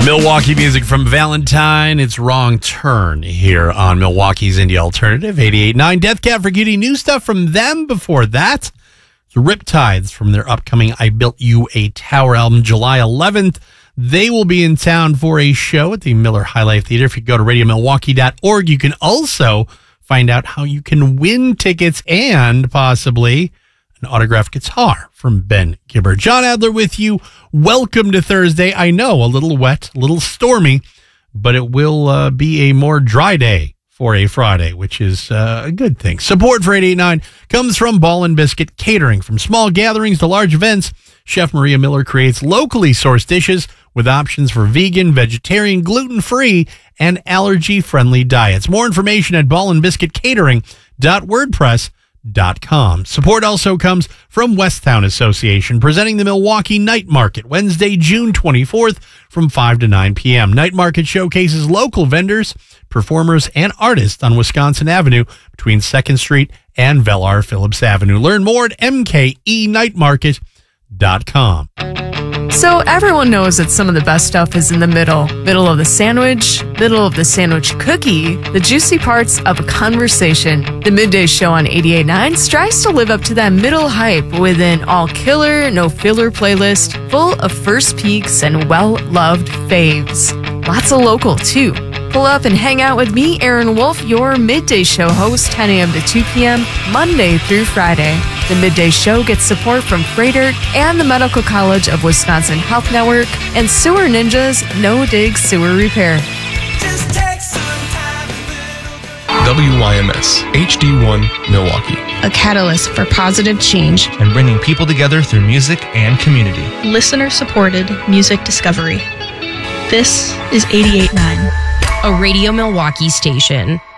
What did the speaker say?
Milwaukee music from Valentine. It's Wrong Turn here on Milwaukee's Indie Alternative 88.9. Death Cab for Cutie. New stuff from them before that. The Riptides from their upcoming I Built You a Tower album, July 11th. They will be in town for a show at the Miller High Life Theater. If you go to radiomilwaukee.org, you can also find out how you can win tickets and possibly an autographed guitar from Ben Gibber. John Adler with you. Welcome to Thursday. I know, a little wet, a little stormy, but it will be a more dry day for a Friday, which is a good thing. Support for 88.9 comes from Ball and Biscuit Catering. From small gatherings to large events, Chef Maria Miller creates locally sourced dishes with options for vegan, vegetarian, gluten-free, and allergy-friendly diets. More information at ballandbiscuitcatering.wordpress.com. Support also comes from Westtown Association, presenting the Milwaukee Night Market, Wednesday, June 24th from 5 to 9 p.m. Night Market showcases local vendors, performers, and artists on Wisconsin Avenue between 2nd Street and Velar Phillips Avenue. Learn more at mkenightmarket.com. So everyone knows that some of the best stuff is in the middle. Middle of the sandwich, middle of the sandwich cookie, the juicy parts of a conversation. The Midday Show on 88.9 strives to live up to that middle hype with an all-killer, no-filler playlist full of first peeks and well-loved faves. Lots of local, too. Pull up and hang out with me, Aaron Wolf, your Midday Show host, 10 a.m. to 2 p.m., Monday through Friday. The Midday Show gets support from Freighter and the Medical College of Wisconsin Health Network and Sewer Ninjas No Dig Sewer Repair. WYMS HD1 Milwaukee, a catalyst for positive change and bringing people together through music and community. Listener-supported music discovery. This is 88.9, a Radio Milwaukee station.